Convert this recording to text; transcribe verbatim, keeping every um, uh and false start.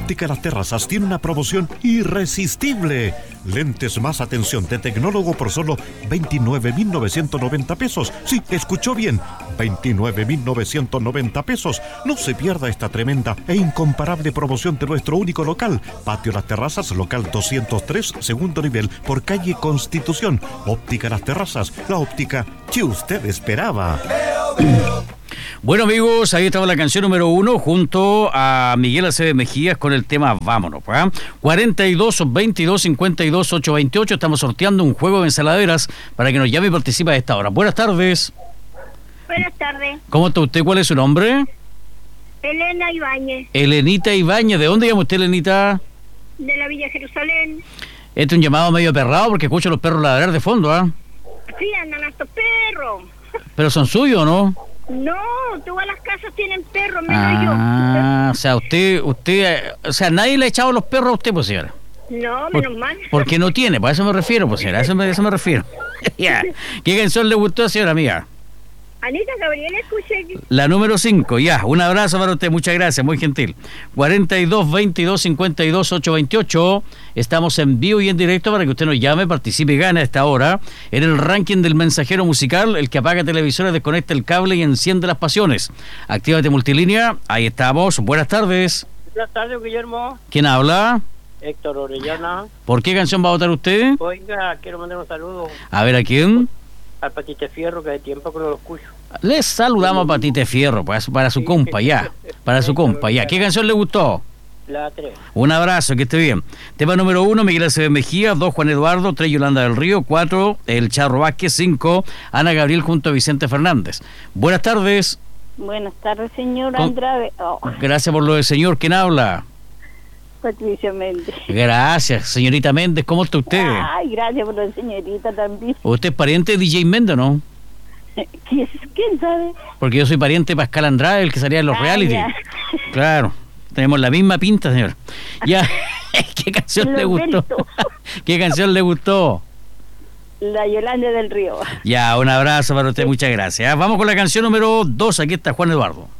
Óptica Las Terrazas tiene una promoción irresistible. Lentes más atención de tecnólogo por solo veintinueve mil novecientos noventa pesos. Sí, escuchó bien, veintinueve mil novecientos noventa pesos. No se pierda esta tremenda e incomparable promoción de nuestro único local. Patio Las Terrazas, local doscientos tres, segundo nivel, por calle Constitución. Óptica Las Terrazas, la óptica que usted esperaba. Bueno, amigos, ahí estaba la canción número uno junto a Miguel Aceves Mejías con el tema Vámonos, ¿eh? cuarenta y dos, veintidós, cincuenta y dos, ochocientos veintiocho. Estamos sorteando un juego de ensaladeras para que nos llame y participe a esta hora. Buenas tardes. Buenas tardes. ¿Cómo está usted? ¿Cuál es su nombre? Elena Ibáñez. Elenita Ibáñez. ¿De dónde llama usted, Elenita? De la Villa Jerusalén. Este es un llamado medio perrado porque escucho a los perros ladrar de fondo, ¿ah? ¿eh? Sí, andan estos perros. ¿Pero son suyos o no? No, todas las casas tienen perros, menos ah, yo. O sea, usted, usted, o sea, nadie le ha echado los perros a usted, pues, señora. No, menos Por, mal. Porque no tiene, pues a eso me refiero, pues, señora, a eso me, a eso me refiero. Ya. ¿Qué canción le gustó, señora amiga? Anita Gabriela, escuché. La número cinco, ya. Un abrazo para usted, muchas gracias, muy gentil. cuarenta y dos, veintidós, cincuenta y dos, ochocientos veintiocho. Estamos en vivo y en directo para que usted nos llame, participe y gane a esta hora en el ranking del mensajero musical, el que apaga televisores, desconecta el cable y enciende las pasiones. Actívate multilínea, ahí estamos. Buenas tardes. Buenas tardes, Guillermo. ¿Quién habla? Héctor Orellana. ¿Por qué canción va a votar usted? Oiga, quiero mandar un saludo A ver, ¿a quién? al Patite Fierro, que de tiempo que no lo escucho. Les saludamos a Patite Fierro, para su, para su compa, ya. Para su compa, ya. ¿Qué canción le gustó? La tres. Un abrazo, que esté bien. Tema número uno, Miguel Aceves Mejía. Dos, Juan Eduardo. Tres, Yolanda del Río. Cuatro, El Charro Vázquez. Cinco, Ana Gabriel junto a Vicente Fernández. Buenas tardes. Buenas tardes, señor Con... Andrade. Oh. Gracias por lo del señor. ¿Quién habla? Patricia Méndez. Gracias, señorita Méndez. ¿Cómo está usted? Ay, gracias por la señorita también. ¿Usted es pariente de D J Méndez, no? ¿Quién, ¿Quién sabe? Porque yo soy pariente de Pascal Andrade, el que salía en los ah, reality. Ya. Claro, tenemos la misma pinta, señor. Ya, ¿qué canción le gustó? ¿Qué canción le gustó? La Yolanda del Río. Ya, un abrazo para usted, muchas gracias. Vamos con la canción número dos. Aquí está Juan Eduardo.